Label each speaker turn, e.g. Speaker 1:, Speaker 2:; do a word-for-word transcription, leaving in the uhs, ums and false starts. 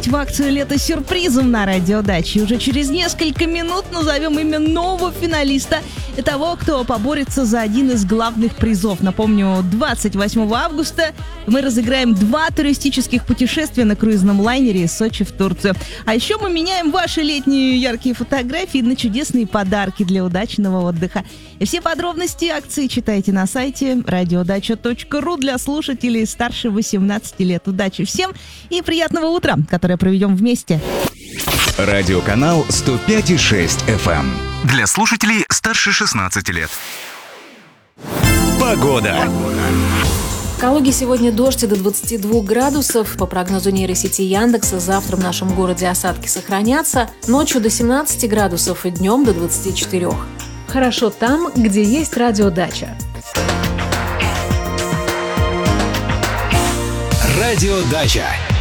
Speaker 1: участвовать в акции «Лето сюрпризов» на радиодаче. Уже через несколько минут назовем имя нового финалиста и того, кто поборется за один из главных призов. Напомню, двадцать восьмого августа мы разыграем два туристических путешествия на круизном лайнере из Сочи в Турцию. А еще мы меняем ваши летние яркие фотографии на чудесные подарки для удачного отдыха. И все подробности акции читайте на сайте радиодача точка ру для слушателей старше восемнадцати лет. Удачи всем и приятного утра, которое проведем вместе.
Speaker 2: Радиоканал сто пять и шесть эф эм. Для слушателей старше шестнадцати лет. Погода.
Speaker 3: В Калуге сегодня дождь до двадцати двух градусов. По прогнозу нейросети Яндекса, завтра в нашем городе осадки сохранятся. Ночью до семнадцати градусов и днем до двадцати четырёх.
Speaker 4: Хорошо там, где есть радиодача.
Speaker 2: Радиодача.